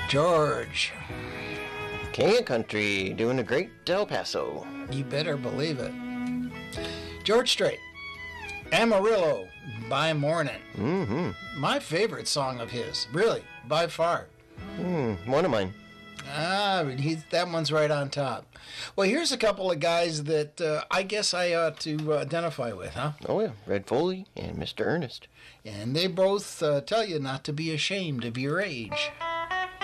George. King of Country, doing a great El Paso. You better believe it. George Strait. Amarillo by Morning. Mm-hmm. My favorite song of his, really, by far. One of mine. That one's right on top. Well, here's a couple of guys that I guess I ought to identify with, huh? Oh, yeah. Red Foley and Mr. Ernest. And they both tell you not to be ashamed of your age.